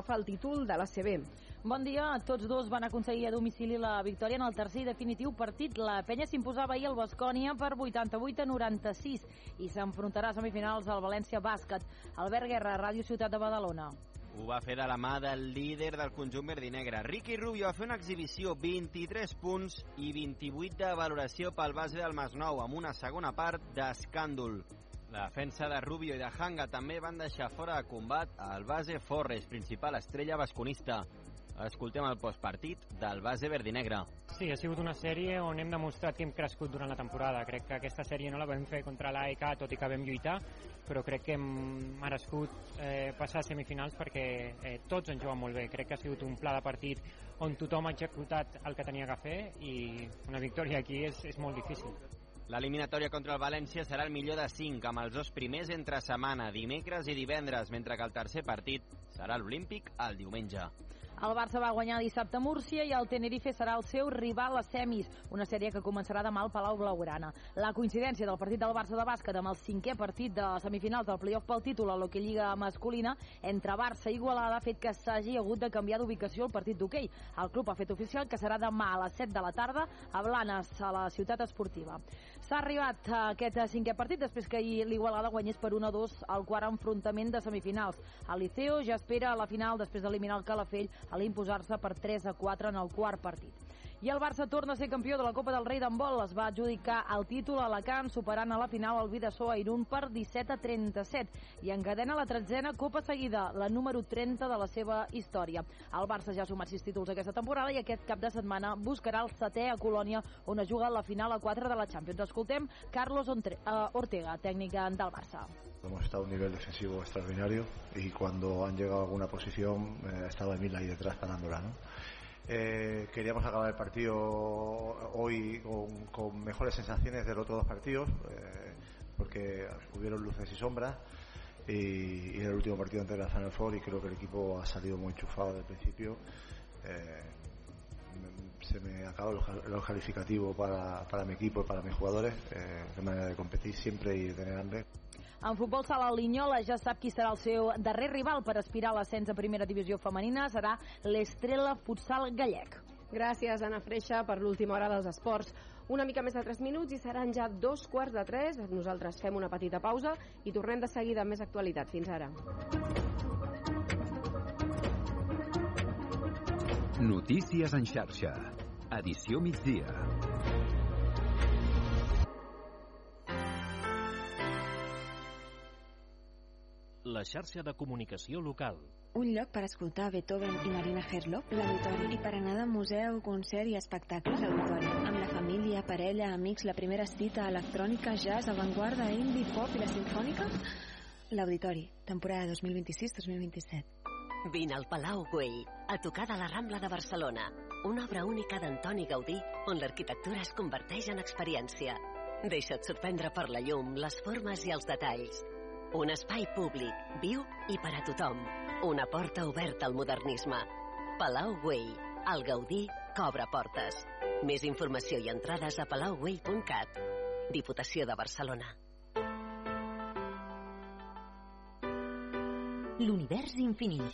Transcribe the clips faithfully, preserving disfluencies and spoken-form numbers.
agafa el títol de l'A C B. Bon dia. Tots dos van aconseguir a domicili la victòria en el tercer i definitiu partit. La Penya s'imposava ahir al Baskonia per vuitanta-vuit a noranta-sis i s'enfrontarà a semifinals al València Bàsquet. Albert Guerra, Ràdio Ciutat de Badalona. Ho va fer de la mà del líder del conjunt verdinegre. Ricky Rubio va fer una exhibició, vint-i-tres punts i vint-i-vuit de valoració pel base del Masnou, amb una segona part d'escàndol. La defensa de Rubio i de Hanga també van deixar fora de combat el base Forres, principal estrella basconista. Escoltem el postpartit del base verdinegre. Sí, ha sigut una sèrie on hem demostrat que hem crescut durant la temporada. Crec que aquesta sèrie no la vam fer contra l'A E K, tot i que vam lluitar, però crec que hem merescut eh, passar a semifinals perquè eh, tots han jugat molt bé. Crec que ha sigut un pla de partit on tothom ha executat el que tenia que fer i una victòria aquí és, és molt difícil. L'eliminatòria contra el València serà el millor de cinc, amb els dos primers entre setmana, dimecres i divendres, mentre que el tercer partit serà l'Olímpic el diumenge. El Barça va guanyar dissabte a Múrcia i el Tenerife serà el seu rival a semis, una sèrie que començarà demà al Palau Blaugrana. La coincidència del partit del Barça de bàsquet amb el cinquè partit de semifinals del playoff pel títol a l'Hockey Lliga masculina entre Barça i Igualada ha fet que s'hagi hagut de canviar d'ubicació el partit d'hoquei. El club ha fet oficial que serà demà a les set de la tarda a Blanes, a la ciutat esportiva. S'ha arribat a aquest cinquè partit després que ahir l'Igualada guanyés per un a dos al quart enfrontament de semifinals. El Liceo ja espera a la final després d'eliminar el Calafell a l'imposar-se per tres a quatre en el quart partit. I el Barça torna a ser campió de la Copa del Rei d'handbol. Es va adjudicar el títol a Alacant, superant a la final el Bidasoa Irún per disset a trenta-set i encadena la tretzena Copa seguida, la número trenta de la seva història. El Barça ja ha sumat sis títols aquesta temporada i aquest cap de setmana buscarà el setè a Colònia, on es juga la final a quatre de la Champions. Escoltem Carlos Ortega, tècnic del Barça. Hemos estado a un nivel defensivo extraordinario y cuando han llegado a alguna posición eh, estaba Emil ahí detrás parándola, ¿no? Eh, queríamos acabar el partido hoy con, con mejores sensaciones de los otros dos partidos eh, porque hubieron luces y sombras y, y en el último partido ante la Final Four y creo que el equipo ha salido muy enchufado desde el principio. Eh, se me acabó los calificativos para, para mi equipo y para mis jugadores, eh, de manera de competir siempre y de tener hambre. En futbol sala, el Linyola ja sap qui serà el seu darrer rival per aspirar a l'ascens a primera divisió femenina. Serà l'Estrela Futsal Gallec. Gràcies, Anna Freixa, per l'última hora dels esports. Una mica més de tres minuts i seran ja dos quarts de tres. Nosaltres fem una petita pausa i tornem de seguida amb més actualitat. Fins ara. Notícies en xarxa. Edició migdia. La xarxa de comunicació local. Un lloc per escoltar Beethoven i Marina Herlop, l'Auditori, i per anar de museu, concert i espectacles, l'Auditori. Amb la família, parella, amics, la primera cita, electrònica, jazz, avantguarda, indie, pop i la sinfònica, l'Auditori, temporada dos mil vint-i-sis dos mil vint-i-set. Vine al Palau Güell, a tocar de la Rambla de Barcelona, una obra única d'Antoni Gaudí on l'arquitectura es converteix en experiència. Deixa't sorprendre per la llum, les formes i els detalls. Un espai públic, viu i per a tothom. Una porta oberta al modernisme. Palau Güell, el Gaudí que obre portes. Més informació i entrades a palau güell punt cat. Diputació de Barcelona. L'univers infinit.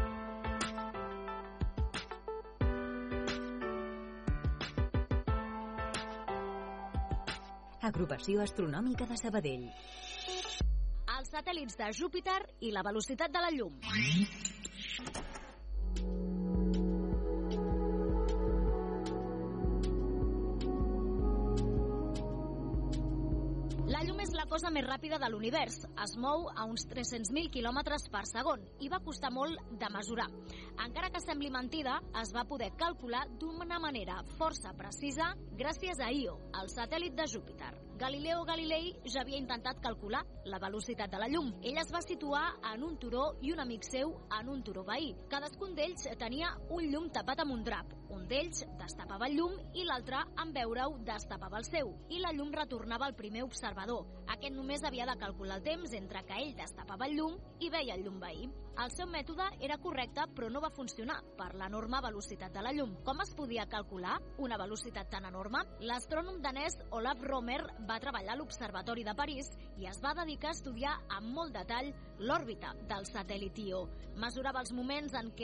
Agrupació Astronòmica de Sabadell. Els satèl·lits de Júpiter i la velocitat de la llum. La llum és la cosa més ràpida de l'univers. Es mou a uns tres-cents mil quilòmetres per segon i va costar molt de mesurar. Encara que sembli mentida, es va poder calcular d'una manera força precisa gràcies a Io, el satèl·lit de Júpiter. Galileo Galilei ja havia intentat calcular la velocitat de la llum. Ell es va situar en un turó i un amic seu en un turó veí. Cadascun d'ells tenia un llum tapat amb un drap. Un d'ells destapava el llum i l'altre, en veure-ho, destapava el seu. I la llum retornava al primer observador. Aquest només havia de calcular el temps entre que ell destapava el llum i veia el llum veí. El seu mètode era correcte, però no va funcionar per l'enorme velocitat de la llum. Com es podia calcular una velocitat tan enorme? L'astrònom danès Olaf Romer va treballar a l'Observatori de París i es va dedicar a estudiar amb molt detall l'òrbita del satèl·lit Io. Mesurava els moments en què